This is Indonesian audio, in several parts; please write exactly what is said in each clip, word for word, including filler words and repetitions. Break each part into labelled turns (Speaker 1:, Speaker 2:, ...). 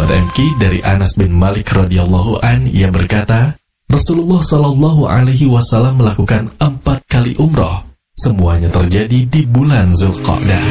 Speaker 1: sahabat M K dari Anas bin Malik radhiyallahu an, ia berkata, Rasulullah Shallallahu Alaihi Wasallam melakukan empat kali umroh. Semuanya terjadi di bulan Zulqa'dah.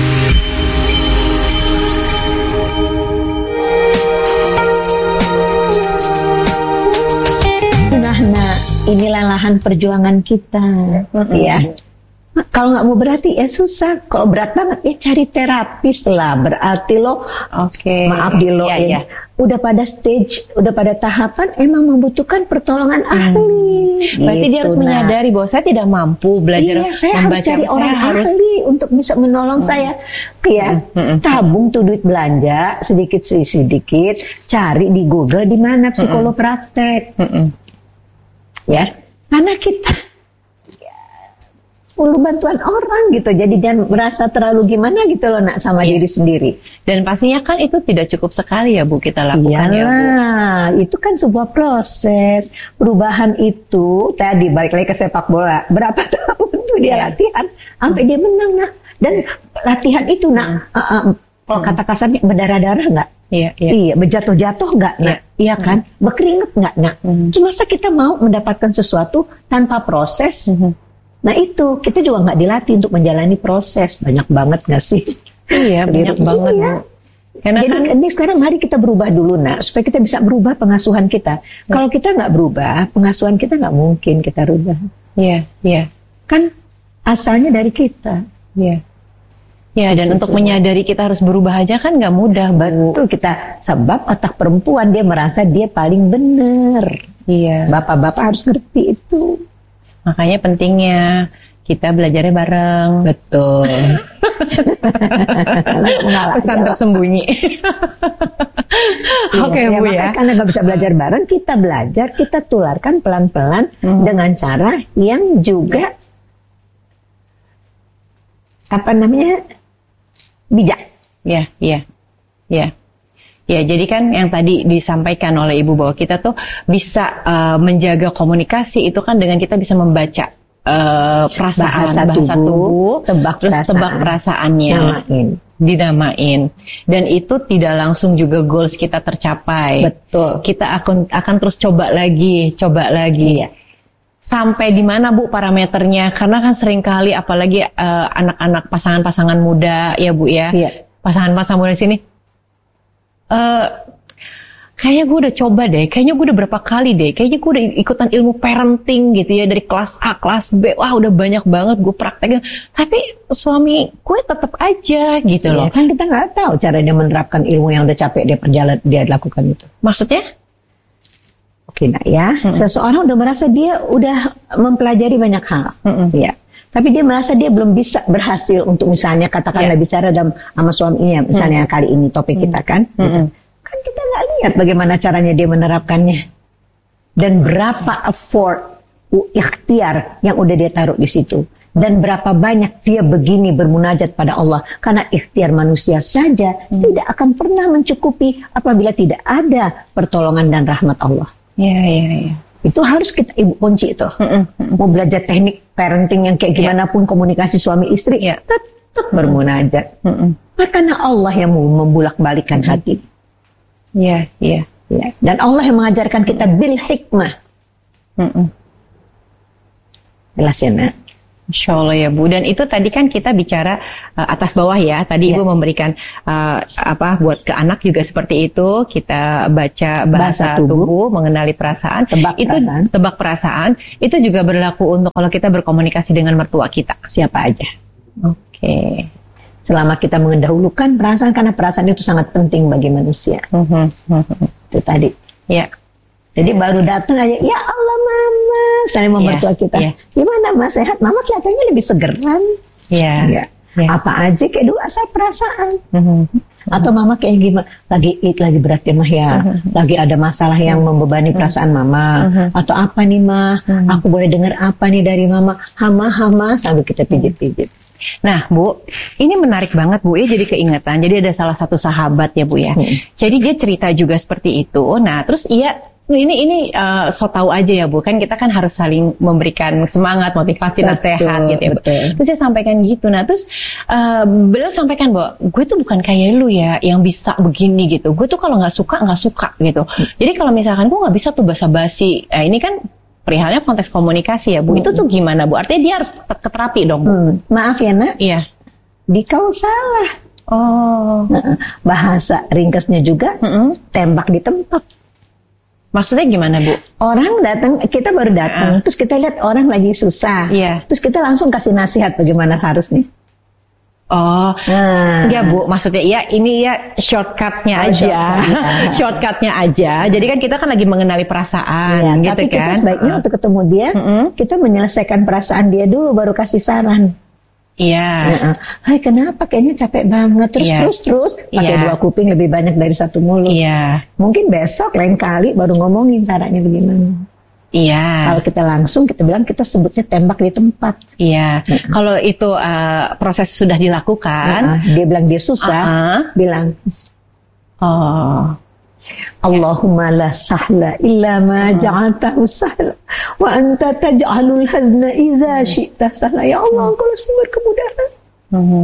Speaker 2: Nah, nah, inilah lahan perjuangan kita, mm-hmm. ya. Kalau nggak mau berarti ya susah. Kalau berat banget ya cari terapis lah. Berarti lo,
Speaker 3: okay.
Speaker 2: maaf di lo,
Speaker 3: ya, ya.
Speaker 2: udah pada stage, udah pada tahapan emang membutuhkan pertolongan hmm. ahli.
Speaker 3: Berarti gitu, dia harus nah. menyadari bahwa saya tidak mampu belajar
Speaker 2: iya, saya
Speaker 3: membaca.
Speaker 2: Harus cari orang
Speaker 3: saya harus
Speaker 2: ahli untuk bisa menolong hmm. saya. Ya, hmm. tabung tuh duit belanja sedikit sedikit, cari di Google di mana psikolog hmm. praktek. Hmm. Ya, karena kita perlu bantuan orang gitu, jadi jangan merasa terlalu gimana gitu loh nak sama iya. diri sendiri.
Speaker 3: Dan pastinya kan itu tidak cukup sekali ya Bu kita lakukan.
Speaker 2: Iyalah,
Speaker 3: ya Bu.
Speaker 2: Itu kan sebuah proses perubahan itu. Tadi balik lagi ke sepak bola, berapa tahun tuh dia iya. latihan sampai hmm. dia menang nak. Dan latihan itu nak, hmm. uh, uh, kalau hmm. kata kasarnya berdarah-darah nggak?
Speaker 3: Iya, iya.
Speaker 2: Iya, berjatuh-jatuh nggak nak? Iya, iya kan? Hmm. Berkeringat nggak nak? Hmm. Cuma kita mau mendapatkan sesuatu tanpa proses. Hmm. Nah itu, kita juga nggak dilatih untuk menjalani proses. Banyak banget nggak sih?
Speaker 3: Iya, banyak
Speaker 2: iya.
Speaker 3: banget.
Speaker 2: Iya. Karena jadi kan, ini sekarang mari kita berubah dulu nak, supaya kita bisa berubah pengasuhan kita. Hmm. Kalau kita nggak berubah, pengasuhan kita nggak mungkin kita rubah.
Speaker 3: Iya, iya.
Speaker 2: Kan asalnya dari kita.
Speaker 3: Iya. Ya, dan untuk menyadari kita harus berubah aja kan nggak mudah.
Speaker 2: Betul kita, sebab otak perempuan dia merasa dia paling benar.
Speaker 3: Iya.
Speaker 2: Bapak-bapak harus ngerti itu.
Speaker 3: Makanya pentingnya kita belajarnya bareng.
Speaker 2: Betul.
Speaker 3: Pesan tersembunyi. Oke okay,
Speaker 2: ya,
Speaker 3: Bu ya.
Speaker 2: Karena nggak bisa belajar bareng, kita belajar, kita tularkan pelan-pelan hmm. dengan cara yang juga apa namanya bijak.
Speaker 3: Ya, ya, ya. Ya, jadi kan yang tadi disampaikan oleh Ibu bahwa kita tuh bisa uh, menjaga komunikasi itu kan dengan kita bisa membaca uh, perasaan,
Speaker 2: bahasa,
Speaker 3: bahasa tubuh, tubuh
Speaker 2: tebak
Speaker 3: terus
Speaker 2: perasaan,
Speaker 3: tebak perasaannya,
Speaker 2: namain.
Speaker 3: dinamain. Dan itu tidak langsung juga goals kita tercapai.
Speaker 2: Betul.
Speaker 3: Kita akan akan terus coba lagi, coba lagi.
Speaker 2: Iya.
Speaker 3: Sampai di mana Bu parameternya? Karena kan seringkali apalagi uh, anak-anak pasangan-pasangan muda ya Bu ya.
Speaker 2: Iya.
Speaker 3: Pasangan-pasangan muda di sini. Uh, kayaknya gue udah coba deh, kayaknya gue udah berapa kali deh, kayaknya gue udah ikutan ilmu parenting gitu ya dari kelas A, kelas B, wah udah banyak banget gue praktekin, tapi suami gue tetap aja gitu
Speaker 2: ya,
Speaker 3: loh.
Speaker 2: Kan kita nggak tahu cara dia menerapkan ilmu yang udah capek dia perjalanan dia lakukan itu.
Speaker 3: Maksudnya?
Speaker 2: Oke, nah ya, hmm. seseorang udah merasa dia udah mempelajari banyak hal, hmm. ya. Tapi dia merasa dia belum bisa berhasil untuk misalnya katakanlah yeah. bicara dalam sama suaminya, misalnya hmm. kali ini topik hmm. kita kan, hmm. gitu. Kan kita nggak lihat bagaimana caranya dia menerapkannya dan berapa effort, ikhtiar yang udah dia taruh di situ dan berapa banyak dia begini bermunajat pada Allah karena ikhtiar manusia saja hmm. tidak akan pernah mencukupi apabila tidak ada pertolongan dan rahmat Allah.
Speaker 3: Iya yeah, iya yeah, iya. Yeah.
Speaker 2: Itu harus kita ibu kunci itu. Mm-mm. Mau belajar teknik parenting yang kayak gimana yeah. pun komunikasi suami istri yeah. tetap bermunajat. Mm-mm. Karena Allah yang mau membulak-balikan mm-hmm. hati.
Speaker 3: Iya, yeah, iya. Yeah.
Speaker 2: Yeah. Dan Allah yang mengajarkan kita bil hikmah. Mm-mm. Jelas ya nak?
Speaker 3: Insya Allah ya Bu. Dan itu tadi kan kita bicara uh, atas bawah ya. Tadi ya. Ibu memberikan uh, apa buat ke anak juga seperti itu. Kita baca bahasa, bahasa tubuh, tubuh, mengenali perasaan.
Speaker 2: Tebak
Speaker 3: itu
Speaker 2: perasaan.
Speaker 3: Tebak perasaan. Itu juga berlaku untuk kalau kita berkomunikasi dengan mertua kita.
Speaker 2: Siapa aja.
Speaker 3: Oke. Okay.
Speaker 2: Selama kita mengendahulukan perasaan karena perasaan itu sangat penting bagi manusia.
Speaker 3: Uh-huh. Uh-huh.
Speaker 2: Itu tadi.
Speaker 3: Ya.
Speaker 2: Jadi baru datang aja, ya Allah mama, saya mau
Speaker 3: yeah,
Speaker 2: mertua kita, yeah. gimana mas sehat? Mama kelihatannya lebih segeran,
Speaker 3: yeah,
Speaker 2: ya. Yeah. Apa aja kayak dulu asal perasaan,
Speaker 3: mm-hmm.
Speaker 2: atau mama kayak gimana? Lagi it lagi berat ya mah ya, mm-hmm. lagi ada masalah yang membebani perasaan mama, mm-hmm. atau apa nih mah? Mm-hmm. Aku boleh dengar apa nih dari mama? Hama hama sambil kita pijit-pijit.
Speaker 3: Nah Bu, ini menarik banget Bu ya, jadi keingetan. Jadi ada salah satu sahabat ya Bu ya. Hmm. Jadi dia cerita juga seperti itu. Nah terus ia Ini ini uh, so tahu aja ya Bu, kan kita kan harus saling memberikan semangat, motivasi,
Speaker 2: Betul,
Speaker 3: nasihat gitu ya Bu.
Speaker 2: betul.
Speaker 3: Terus saya sampaikan gitu, nah terus uh, beliau sampaikan bahwa gue tuh bukan kayak lu ya yang bisa begini gitu. Gue tuh kalau nggak suka nggak suka gitu. Jadi kalau misalkan gue nggak bisa tuh basa-basi, eh, ini kan perihalnya konteks komunikasi ya Bu. Hmm. Itu tuh gimana Bu? Artinya dia harus ke terapi dong Bu.
Speaker 2: Hmm. Maaf ya nak,
Speaker 3: Iya.
Speaker 2: di kau salah.
Speaker 3: Oh,
Speaker 2: Nah, bahasa ringkasnya juga
Speaker 3: Mm-mm.
Speaker 2: tembak di tempat.
Speaker 3: Maksudnya gimana Bu?
Speaker 2: Orang datang, kita baru datang, terus kita lihat orang lagi susah,
Speaker 3: Iya.
Speaker 2: terus kita langsung kasih nasihat bagaimana harusnya.
Speaker 3: Oh,
Speaker 2: Nah,
Speaker 3: enggak Bu, maksudnya ya ini ya shortcutnya
Speaker 2: Oh,
Speaker 3: aja,
Speaker 2: shortcut.
Speaker 3: shortcutnya aja. Jadi kan kita kan lagi mengenali perasaan,
Speaker 2: iya,
Speaker 3: gitu
Speaker 2: tapi
Speaker 3: kan?
Speaker 2: kita sebaiknya untuk ketemu dia,
Speaker 3: Mm-mm.
Speaker 2: kita menyelesaikan perasaan dia dulu, baru kasih saran.
Speaker 3: Iya,
Speaker 2: Nah, hai kenapa kayaknya capek banget, terus
Speaker 3: Iya.
Speaker 2: terus terus pakai
Speaker 3: Iya.
Speaker 2: dua kuping lebih banyak dari satu mulut.
Speaker 3: iya,
Speaker 2: Mungkin besok lain kali baru ngomongin caranya bagaimana.
Speaker 3: iya,
Speaker 2: Kalau kita langsung kita bilang kita sebutnya tembak di tempat.
Speaker 3: iya. Kalau itu uh, proses sudah dilakukan,
Speaker 2: Nah, dia bilang dia susah,
Speaker 3: uh-uh.
Speaker 2: bilang
Speaker 3: oh,
Speaker 2: Allahumma la sahla illa ma ja'altahu sahla wa anta taj'alul hazna idza syi'ta sahla. Ya Allah, engkau sumber kemudahan.
Speaker 3: mhm.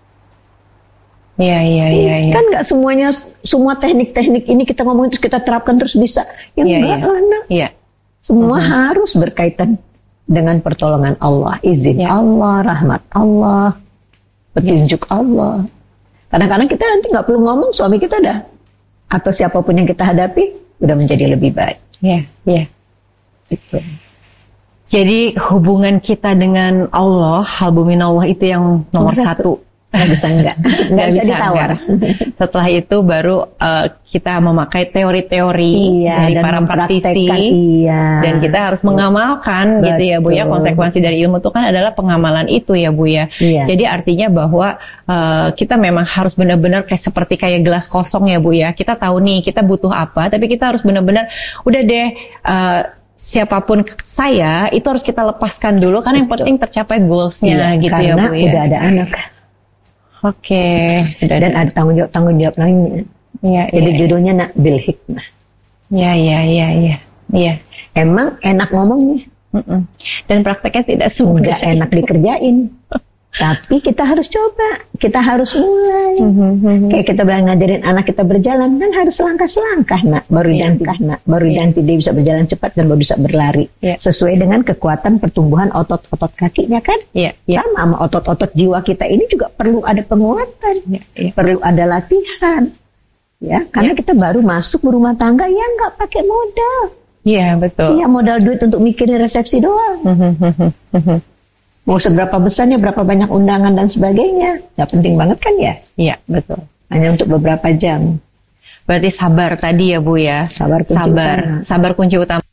Speaker 3: Iya, iya, iya, iya.
Speaker 2: Kan nggak semuanya, semua teknik-teknik ini kita ngomongin terus kita terapkan terus bisa. Ya
Speaker 3: Iya,
Speaker 2: enggak
Speaker 3: iya.
Speaker 2: lah, nak.
Speaker 3: Iya,
Speaker 2: Semua harus berkaitan dengan pertolongan Allah, izin
Speaker 3: Ya.
Speaker 2: Allah, rahmat Allah, petunjuk Allah. Kadang-kadang kita nanti nggak perlu ngomong, suami kita dah atau siapapun yang kita hadapi udah menjadi lebih baik.
Speaker 3: iya, iya.
Speaker 2: Gitu.
Speaker 3: Jadi hubungan kita dengan Allah, hal buminallah itu yang nomor
Speaker 2: Nomor
Speaker 3: satu.
Speaker 2: Nggak bisa enggak, nggak bisa ditawar.
Speaker 3: enggak. Setelah itu baru uh, kita memakai teori-teori
Speaker 2: Iya,
Speaker 3: dari
Speaker 2: dan
Speaker 3: para praktisi,
Speaker 2: mempraktekkan, iya.
Speaker 3: dan kita harus mengamalkan gitu ya Bu ya.
Speaker 2: Betul.
Speaker 3: Konsekuensi dari ilmu itu kan adalah pengamalan itu ya Bu ya.
Speaker 2: Iya.
Speaker 3: Jadi artinya bahwa uh, kita memang harus benar-benar kayak seperti kayak gelas kosong ya Bu ya. Kita tahu nih kita butuh apa, tapi kita harus benar-benar udah deh. Uh, siapapun saya itu harus kita lepaskan dulu karena yang
Speaker 2: Betul.
Speaker 3: penting tercapai goalsnya
Speaker 2: Iya,
Speaker 3: gitu
Speaker 2: karena
Speaker 3: ya Bu ya.
Speaker 2: udah ada anak,
Speaker 3: Oke, udah
Speaker 2: dan ada tanggung jawab tanggung jawab lainnya.
Speaker 3: Iya,
Speaker 2: Jadi
Speaker 3: iya,
Speaker 2: judulnya nak bil hikmah.
Speaker 3: iya, iya, iya, iya, iya.
Speaker 2: Emang enak ngomongnya,
Speaker 3: Mm-mm. Dan prakteknya tidak semudah
Speaker 2: nggak enak dikerjain. Tapi kita harus coba, kita harus mulai.
Speaker 3: Mhm.
Speaker 2: Kayak kita bilang ngajarin anak kita berjalan, kan harus selangkah-selangkah nak, baru
Speaker 3: Iya.
Speaker 2: langkah nak, baru nanti dia bisa berjalan cepat dan baru bisa berlari.
Speaker 3: Iya.
Speaker 2: Sesuai dengan kekuatan pertumbuhan otot-otot kakinya kan.
Speaker 3: Iya, iya.
Speaker 2: Sama sama otot-otot jiwa kita ini juga perlu ada penguatan,
Speaker 3: Iya, iya.
Speaker 2: perlu ada latihan. Ya, karena kita baru masuk berumah tangga ya nggak pakai modal.
Speaker 3: Iya, betul.
Speaker 2: Iya, modal duit untuk mikirin resepsi doang.
Speaker 3: Mhm.
Speaker 2: Mau seberapa besarnya, berapa banyak undangan dan sebagainya. Nggak penting banget kan ya?
Speaker 3: Iya, betul.
Speaker 2: Hanya untuk beberapa jam.
Speaker 3: Berarti sabar tadi ya Bu ya.
Speaker 2: Sabar kunci
Speaker 3: Sabar,
Speaker 2: utama.
Speaker 3: sabar kunci utama.